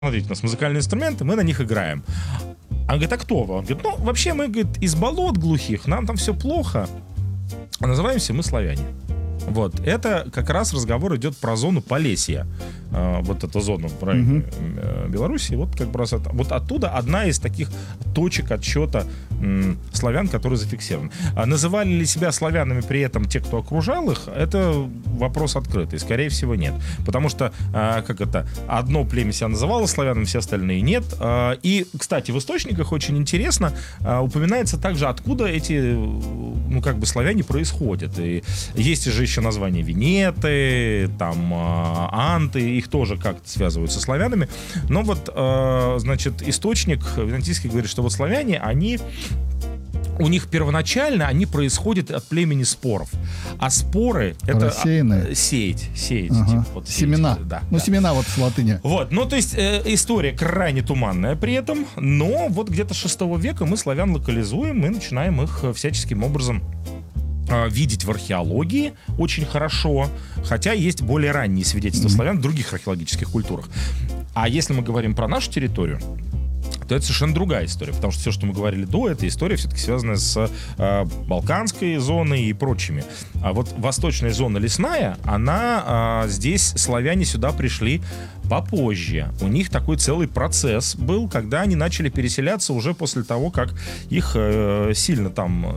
смотрите, у нас музыкальные инструменты, мы на них играем. Он говорит, а кто вы? Он говорит, ну, вообще мы, говорит, из болот глухих, нам там все плохо, а называемся мы славяне. Вот, это как раз разговор идет про зону Полесья. Вот эту зону в районе Белоруссии. Вот как раз вот оттуда одна из таких точек отсчета славян, которые зафиксированы. Называли ли себя славянами при этом те, кто окружал их, это вопрос открытый. Скорее всего, нет. Потому что, одно племя себя называло славянами, все остальные нет. И, кстати, в источниках очень интересно упоминается также, откуда эти, славяне происходят. И есть же еще названия венеты, там, анты, их тоже как-то связывают со славянами. Но вот, источник византийский говорит, что вот славяне, у них первоначально они происходят от племени споров. А споры — это сеять. Ага. Вот семена. Да, семена вот с латыни. Вот, то есть история крайне туманная при этом, но вот где-то с 6 века мы славян локализуем и начинаем их всяческим образом видеть в археологии очень хорошо, хотя есть более ранние свидетельства славян в других археологических культурах. А если мы говорим про нашу территорию, то это совершенно другая история, потому что все, что мы говорили до, эта история все-таки связана с Балканской зоной и прочими. А вот восточная зона лесная, здесь славяне сюда пришли попозже. У них такой целый процесс был, когда они начали переселяться уже после того, как их сильно там,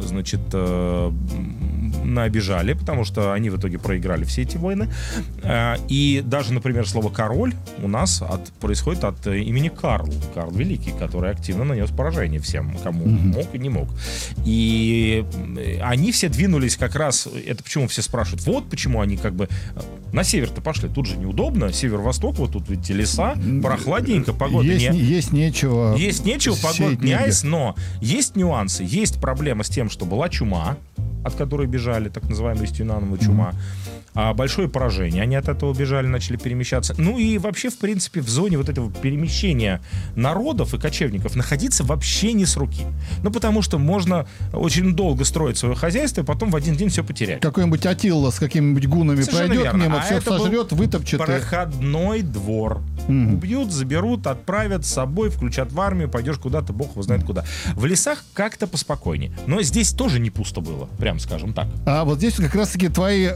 наобижали, потому что они в итоге проиграли все эти войны. И даже, например, слово «король» у нас происходит от имени Карл Великий, который активно нанес поражение всем, кому мог и не мог. И они все двинулись как раз, это почему все спрашивают, вот почему они на север-то пошли, тут же неудобно, север-восток, вот тут ведь леса, прохладненько, погода есть нечего. Есть нечего, погода не айс, но есть нюансы, есть проблема с тем, что была чума, от которой бежали, так называемая Юстинианова чума. Большое поражение. Они от этого бежали, начали перемещаться. Ну и вообще, в принципе, в зоне вот этого перемещения народов и кочевников находиться вообще не с руки. Потому что можно очень долго строить свое хозяйство, и потом в один день все потерять. Какой-нибудь Атилла с какими-нибудь гунами совершенно пройдет верно. мимо, все сожрет, вытопчет. Проходной двор. Убьют, заберут, отправят с собой, включат в армию, пойдешь куда-то, бог его знает куда. В лесах как-то поспокойнее. Но здесь тоже не пусто было, прям скажем так. А вот здесь как раз-таки твои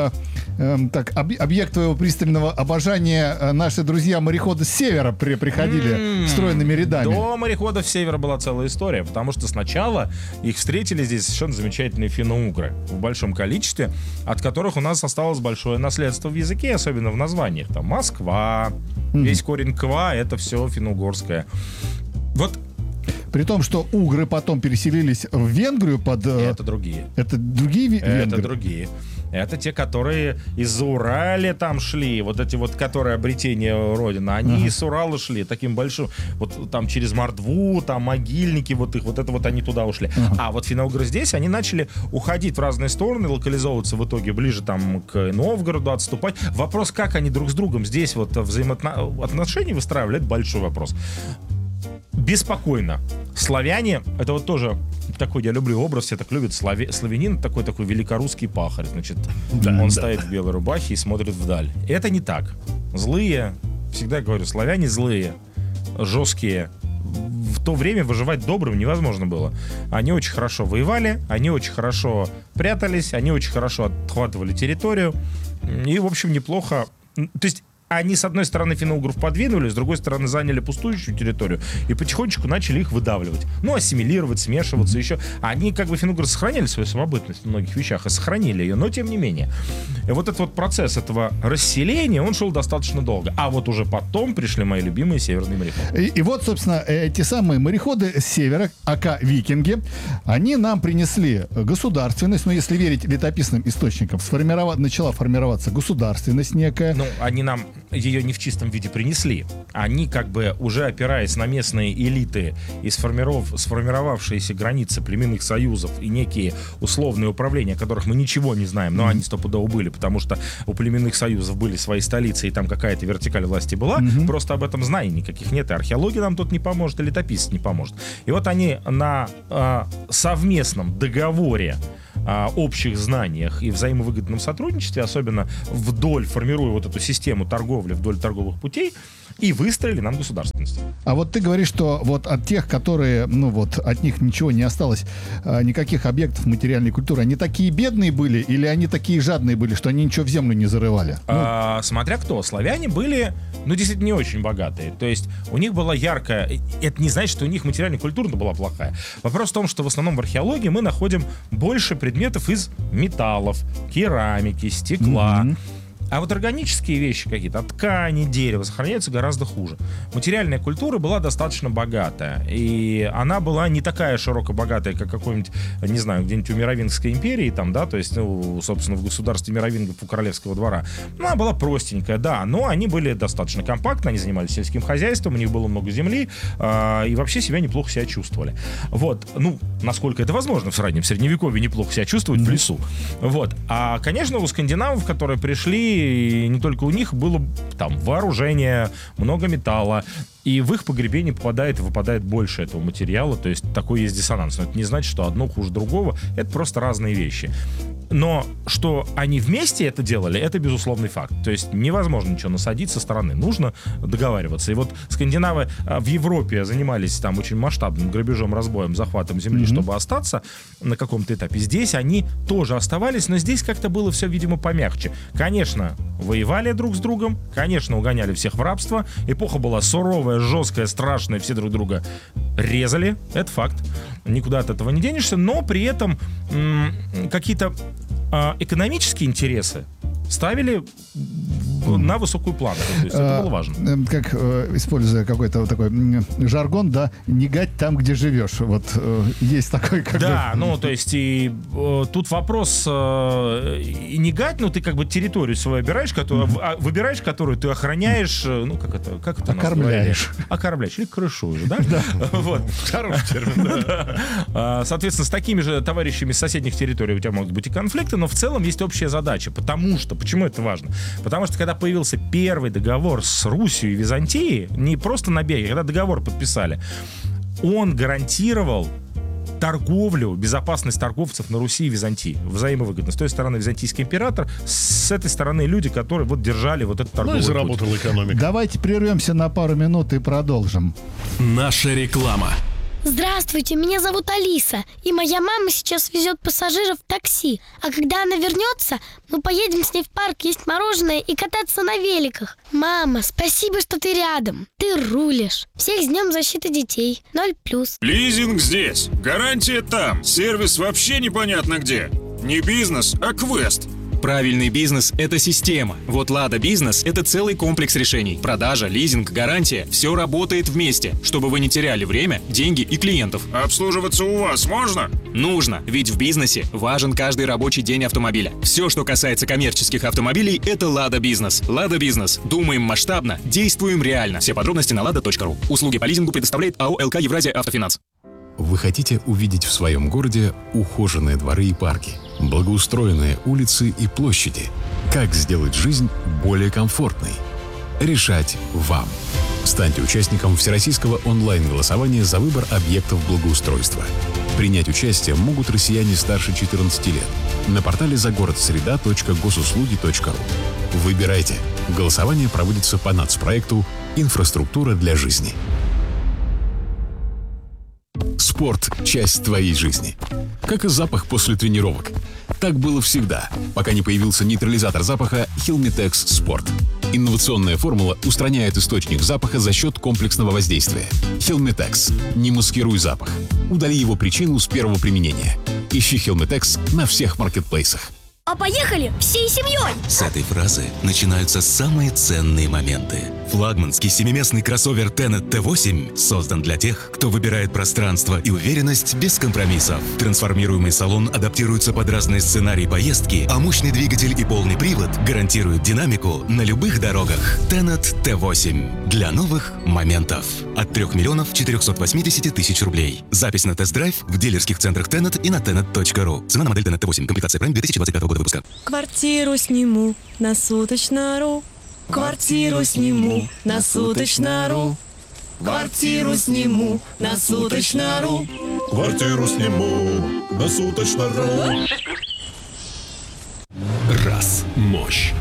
объект твоего пристального обожания, наши друзья-мореходы с севера приходили стройными рядами. До мореходов с севера была целая история, потому что сначала их встретили здесь совершенно замечательные финно-угры в большом количестве, от которых у нас осталось большое наследство в языке, особенно в названиях. Там Москва, весь корень «ква» — это все финно-угорское. Вот. При том, что угры потом переселились в Венгрию под... Это другие. Это другие венгры? Это другие. Это те, которые из Урала там шли, вот эти вот, которые обретение Родины, они из Урала шли таким большим, вот там через Мордву, там могильники, вот это вот они туда ушли. А вот финно-угры здесь, они начали уходить в разные стороны, локализовываться в итоге ближе там к Новгороду, отступать. Вопрос, как они друг с другом здесь вот взаимоотношения выстраивали, это большой вопрос. Беспокойно. Славяне, это вот тоже такой, я люблю образ, все так любят. Славянин такой великорусский пахарь. Значит, он стоит в белой рубахе и смотрит вдаль. Это не так. Злые, всегда говорю, славяне злые, жесткие. В то время выживать добрым невозможно было. Они очень хорошо воевали, они очень хорошо прятались, они очень хорошо отхватывали территорию. И, в общем, неплохо. То есть они, с одной стороны, финно-угров подвинули, с другой стороны, заняли пустующую территорию и потихонечку начали их выдавливать. Ассимилировать, смешиваться еще. Они, финно-угры сохраняли свою самобытность в многих вещах и сохранили ее, но тем не менее. И вот этот вот процесс этого расселения, он шел достаточно долго. А вот уже потом пришли мои любимые северные мореходы. И вот, собственно, эти самые мореходы с севера, ака викинги, они нам принесли государственность, но если верить летописным источникам, начала формироваться государственность некая. Они нам ее не в чистом виде принесли. Они уже опираясь на местные элиты и сформировавшиеся границы племенных союзов и некие условные управления, о которых мы ничего не знаем, но они стопудово были, потому что у племенных союзов были свои столицы, и там какая-то вертикаль власти была, просто об этом знаний никаких нет, и археология нам тут не поможет, и летописец не поможет. И вот они на совместном договоре, общих знаниях и взаимовыгодном сотрудничестве, особенно формируя вот эту систему торговли вдоль торговых путей, и выстроили нам государственность. А вот ты говоришь, что вот от тех, которые, ну вот, от них ничего не осталось, никаких объектов материальной культуры, они такие бедные были или они такие жадные были, что они ничего в землю не зарывали? Смотря кто. Славяне были, ну, действительно, не очень богатые. То есть у них была яркая... Это не значит, что у них материальная культура была плохая. Вопрос в том, что в основном в археологии мы находим больше предметов из металлов, керамики, стекла. А вот органические вещи какие-то, ткани, дерево, сохраняются гораздо хуже. Материальная культура была достаточно богатая. И она была не такая широко богатая, как какой-нибудь, не знаю, где-нибудь у Меровингской империи, там, да, то есть, ну, собственно, в государстве Меровингов у королевского двора. Ну, она была простенькая, да, но они были достаточно компактны, они занимались сельским хозяйством, у них было много земли, и вообще неплохо себя чувствовали. Вот, ну, насколько это возможно в средневековье неплохо себя чувствовать в лесу. Вот. А, конечно, у скандинавов, которые пришли, и не только у них было там вооружение, много металла, и в их погребение попадает и выпадает больше этого материала, то есть такой есть диссонанс. Но это не значит, что одно хуже другого, это просто разные вещи. Но что они вместе это делали, это безусловный факт. То есть невозможно ничего насадить со стороны. Нужно договариваться. И вот скандинавы в Европе занимались там очень масштабным грабежом, разбоем, захватом земли, чтобы остаться на каком-то этапе. Здесь они тоже оставались, но здесь как-то было все, видимо, помягче. Конечно, воевали друг с другом, конечно, угоняли всех в рабство. Эпоха была суровая, жесткая, страшная, все друг друга резали. Это факт. Никуда от этого не денешься. Но при этом какие-то экономические интересы ставили на высокую планку. То есть это было важно. Как, используя какой-то вот такой жаргон, да, не гать там, где живешь. Вот есть такой, как да, ну, то есть и тут вопрос и не гать, но ты как бы территорию свою выбираешь, которую ты охраняешь, ну, как это окормляешь. Окормляешь или крышуешь, да? Вот. Хороший термин, да. Соответственно, с такими же товарищами с соседних территорий у тебя могут быть и конфликты, но в целом есть общая задача. Почему это важно? Потому что когда появился первый договор с Русью и Византией, не просто набеги, когда договор подписали, он гарантировал торговлю, безопасность торговцев на Руси и Византии. Взаимовыгодно. С той стороны византийский император, с этой стороны люди, которые вот держали вот этот торговый путь. Ну и заработала экономика. Давайте прервемся на пару минут и продолжим. Наша реклама. Здравствуйте, меня зовут Алиса, и моя мама сейчас везет пассажиров в такси. А когда она вернется, мы поедем с ней в парк есть мороженое и кататься на великах. Мама, спасибо, что ты рядом. Ты рулишь. Всех с Днем защиты детей. 0+. Лизинг здесь. Гарантия там. Сервис вообще непонятно где. Не бизнес, а квест. Правильный бизнес – это система. Вот Лада Бизнес – это целый комплекс решений. Продажа, лизинг, гарантия – все работает вместе, чтобы вы не теряли время, деньги и клиентов. Обслуживаться у вас можно? Нужно, ведь в бизнесе важен каждый рабочий день автомобиля. Все, что касается коммерческих автомобилей – это Лада Бизнес. Лада Бизнес. Думаем масштабно, действуем реально. Все подробности на lada.ru. Услуги по лизингу предоставляет АО «ЛК Евразия Автофинанс». Вы хотите увидеть в своем городе ухоженные дворы и парки, благоустроенные улицы и площади? Как сделать жизнь более комфортной? Решать вам. Станьте участником всероссийского онлайн-голосования за выбор объектов благоустройства. Принять участие могут россияне старше 14 лет на портале загородсреда.госуслуги.ру. Выбирайте. Голосование проводится по нацпроекту «Инфраструктура для жизни». Спорт – часть твоей жизни. Как и запах после тренировок. Так было всегда, пока не появился нейтрализатор запаха Helmetex Sport. Инновационная формула устраняет источник запаха за счет комплексного воздействия. Helmetex. Не маскируй запах. Удали его причину с первого применения. Ищи Helmetex на всех маркетплейсах. А поехали всей семьей! С этой фразы начинаются самые ценные моменты. Флагманский семиместный кроссовер Tenet T8 создан для тех, кто выбирает пространство и уверенность без компромиссов. Трансформируемый салон адаптируется под разные сценарии поездки, а мощный двигатель и полный привод гарантируют динамику на любых дорогах. Tenet T8 для новых моментов. От 3 480 000 рублей. Запись на тест-драйв в дилерских центрах Tenet и на tenet.ru. Цена на модель Tenet T8. Комплектация Prime 2025 года выпуска. Квартиру сниму на суточно.ру. Квартиру сниму на суточно.ру. Квартиру сниму на суточно.ру. Квартиру сниму на суточно.ру. Раз. Мощь.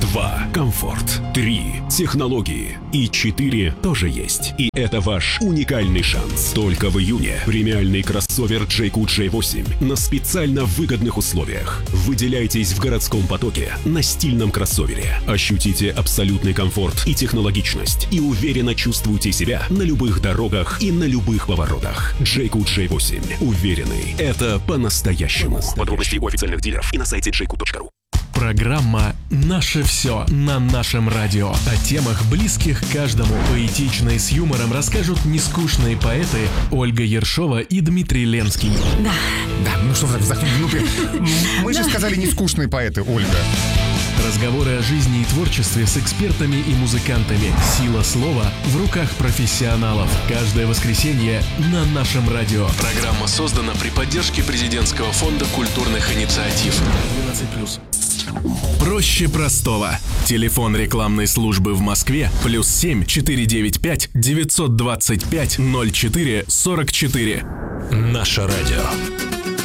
2. Комфорт. 3. Технологии. И 4 тоже есть. И это ваш уникальный шанс. Только в июне премиальный кроссовер Джейку J8 на специально выгодных условиях. Выделяйтесь в городском потоке на стильном кроссовере. Ощутите абсолютный комфорт и технологичность. И уверенно чувствуйте себя на любых дорогах и на любых поворотах. Джейку J8. Уверенный. Это по-настоящему. Подробности у официальных дилеров и на сайте jayco.ru. Программа «Наше все» на нашем радио. О темах, близких каждому. Поэтично и с юмором расскажут нескучные поэты Ольга Ершова и Дмитрий Ленский. Да, ну что вздохнули? Мы же сказали нескучные поэты, Ольга. Разговоры о жизни и творчестве с экспертами и музыкантами. Сила слова в руках профессионалов. Каждое воскресенье на нашем радио. Программа создана при поддержке Президентского фонда культурных инициатив. 12+. Проще простого. Телефон рекламной службы в Москве +7 495 925 04 44. Наше радио.